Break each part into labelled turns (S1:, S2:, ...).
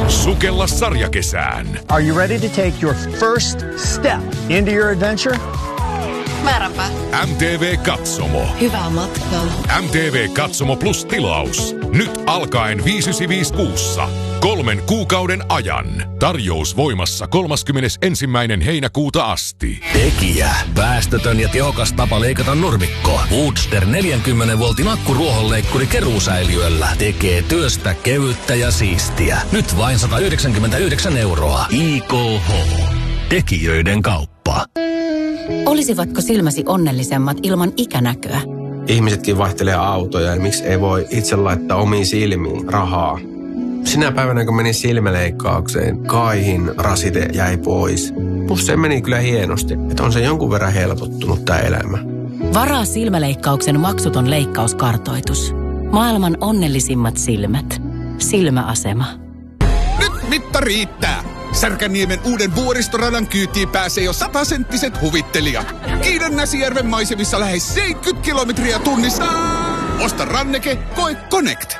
S1: Sukella sarjakesään.
S2: Are you ready to take your first step into your adventure?
S3: Määränpä.
S1: MTV Katsomo.
S3: Hyvää matkaa.
S1: MTV Katsomo Plus -tilaus. Nyt alkaen 595 kuussa. 3 kuukauden ajan. Tarjous voimassa 31. heinäkuuta asti.
S4: Tekijä. Päästötön ja tehokas tapa leikata nurmikko. Woodster 40 voltin akkuruohonleikkuri keruusäiliöllä tekee työstä kevyttä ja siistiä. Nyt vain 199 €. IKH. Tekijöiden kauppa.
S5: Olisivatko silmäsi onnellisemmat ilman ikänäköä?
S6: Ihmisetkin vaihtelee autoja ja miksi ei voi itse laittaa omiin silmiin rahaa? Sinä päivänä, kun menin silmäleikkaukseen, kaihin rasite jäi pois. Plus se meni kyllä hienosti, että on se jonkun verran helpottunut tämä elämä.
S5: Varaa silmäleikkauksen maksuton leikkauskartoitus. Maailman onnellisimmat silmät. Silmäasema.
S7: Nyt mitta riittää. Särkänniemen uuden vuoristoradan kyytiin pääsee jo 100-senttiset huvittelijat. Kiiden Näsijärven maisemissa lähes 70 kilometriä tunnissa. Osta ranneke, koe Connect.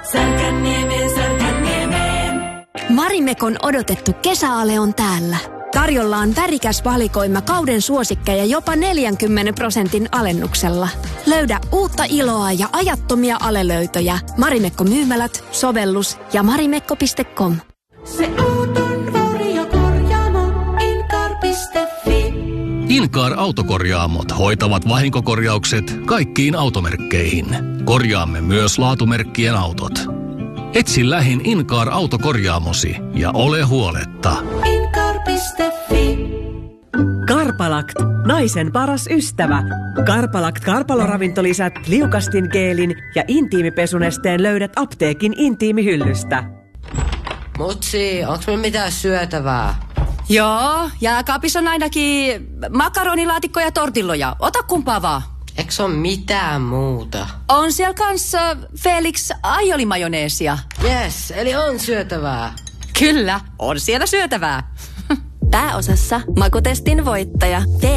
S8: Marimekon odotettu kesäale on täällä. Tarjolla on värikäs valikoima kauden suosikkeja jopa 40% alennuksella. Löydä uutta iloa ja ajattomia alelöytöjä. Marimekko-myymälät, sovellus ja marimekko.com.
S9: Se auton varjokorjaamo Incar.fi.
S4: Incar autokorjaamot hoitavat vahinkokorjaukset kaikkiin automerkkeihin. Korjaamme myös laatumerkkien autot. Etsi lähin Incar autokorjaamosi ja ole huoletta.
S9: Incar.fi.
S10: Karpalakt, naisen paras ystävä. Karpalakt karpaloravintolisät, liukastin geelin ja intiimipesunesteen löydät apteekin intiimihyllystä.
S11: Mutsi, onks me mitään syötävää?
S5: Joo, jääkaapissa on ainakin makaronilaatikko ja tortilloja. Ota kumpaa vaan.
S11: Eiks on mitään muuta?
S5: On siellä kanssa Felix aiolimajoneesia.
S11: Yes, eli on syötävää.
S5: Kyllä, on siellä syötävää.
S8: Pääosassa makutestin voittaja.